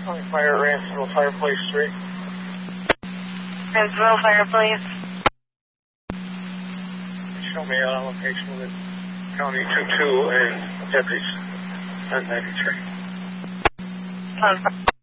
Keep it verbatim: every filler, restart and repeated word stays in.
Calling fire at Ransomville Fireplace three. Ransomville Fireplace. Show me on location with County two two and deputies ten ninety-three. Um,